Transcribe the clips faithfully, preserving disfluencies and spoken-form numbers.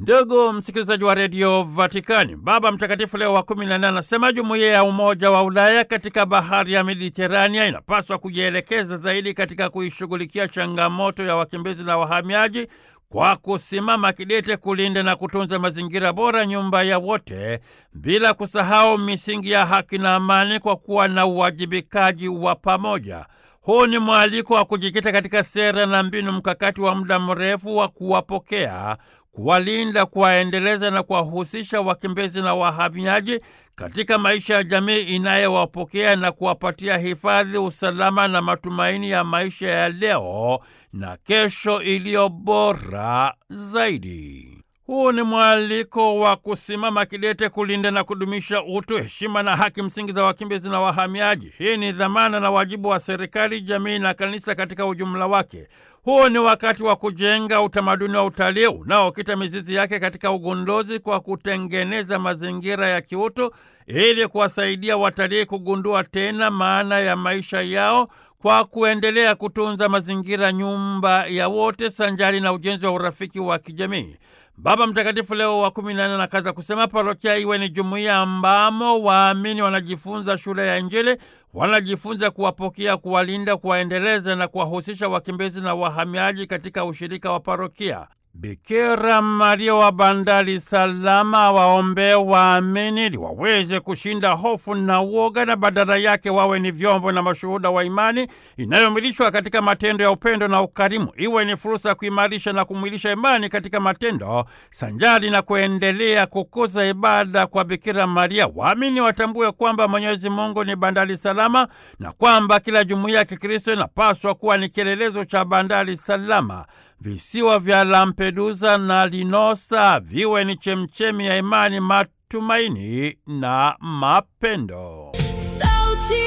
Ndugu msikilizaji wa redio Vatikani, Baba Mtakatifu Leo wa kumi na nne anasema jumuiya ya Umoja wa Ulaya katika bahari ya Mediterania inapaswa kujielekeza zaidi katika kuishughulikia changamoto ya wakimbizi na wahamiaji kwa kusimama kidete kulinda na kutunza mazingira bora, nyumba ya wote, bila kusahau misingi ya haki na amani, kwa kuwa na uwajibikaji wa pamoja. Huu ni mwaliko wa kujikita katika sera na mbinu mkakati wa muda mrefu wa kuwapokea, kuwalinda, kuwaendeleza na kuwahusisha wakimbizi na wahamiaji katika maisha ya jamii inayowapokea na kuwapatia hifadhi, usalama na matumaini ya maisha ya leo na kesho iliyo bora zaidi. Huu ni mwaliko wa kusimama kidete kulinda na kudumisha utu, heshima na haki msingi za wakimbizi na wahamiaji. Hii ni dhamana na wajibu wa serikali, jamii na kanisa katika ujumla wake. Huu ni wakati wa kujenga utamaduni wa utalii unaokita mizizi yake katika ugunduzi, kwa kutengeneza mazingira ya kiutu ili kuwasaidia watalii kugundua tena maana ya maisha yao, kwa kuendelea kutunza mazingira, nyumba ya wote, sanjari na ujenzi wa urafiki wa kijamii. Baba Mtakatifu Leo wa kumi na nne anakaza kusema parokia iwe ni jumuiya ambamo waamini wanajifunza shule ya Injili, wanajifunza kuwapokea, kuwalinda, kuwaendeleza na kuwahusisha wakimbizi na wahamiaji katika ushirika wa parokia. Bikira Maria wa bandari salama waombee waamini ili waweze kushinda hofu na uoga, na badala yake wawe ni vyombo na mashuhuda wa imani inayomilishwa katika matendo ya upendo na ukarimu. Iwe ni fursa ya kuimarisha na kumwilisha imani katika matendo, sanjari na kuendelea kukuza ibada kwa Bikira Maria. Waamini watambue kwamba Mwenyezi Mungu ni bandari salama, na kwamba kila jumuiya ya Kikristo inapaswa kuwa ni kielelezo cha bandari salama. Visiwa vya Lampedusa na Linosa viwe ni chemchemi ya imani, matumaini na mapendo. Sauti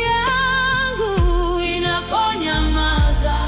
yangu inaponyamaza.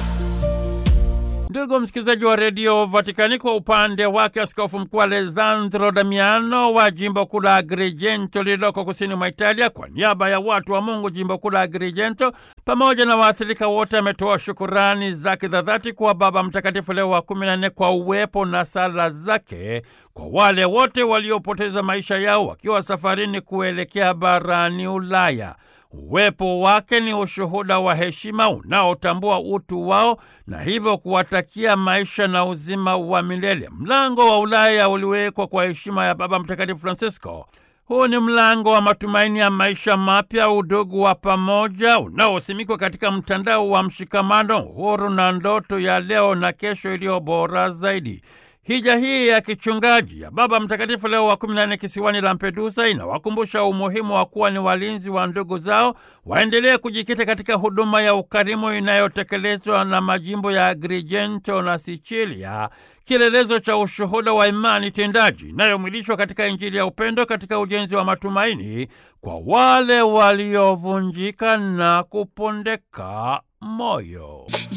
Ndugu msikilizaji wa redio Vatikani, kwa upande wake Askofu Mkuu Alessandro Damiano wa jimbo kuu la Agrigento lililoko kusini mwa Italia, kwa niaba ya watu wa Mungu jimbo kuu la Agrigento pamoja na waathirika wote, ametoa shukurani zake za dhati kwa Baba Mtakatifu Leo wa kumi na nne kwa uwepo na sala zake kwa wale wote waliopoteza maisha yao wakiwa safarini kuelekea barani Ulaya. Uwepo wake ni ushuhuda wa heshima unaotambua utu wao na hivyo kuwatakia maisha na uzima wa milele. Mlango wa Ulaya uliwekwa kwa heshima ya Baba Mtakatifu Francisco. Huu ni mlango wa matumaini ya maisha mapya, udugu wa pamoja unaosimikwa katika mtandao wa mshikamano, uhuru na ndoto ya leo na kesho iliyo bora zaidi. Hija hii ya kichungaji ya Baba Mtakatifu Leo wa kumi na nne kisiwani Lampedusa inawakumbusha umuhimu wa kuwa ni walinzi wa ndugu zao, waendelee kujikita katika huduma ya ukarimu inayotekelezwa na majimbo ya Agrigento na Sicilia, kielelezo cha ushuhuda wa imani tendaji inayomwilishwa katika Injili ya upendo katika ujenzi wa matumaini kwa wale waliovunjika na kupondeka moyo.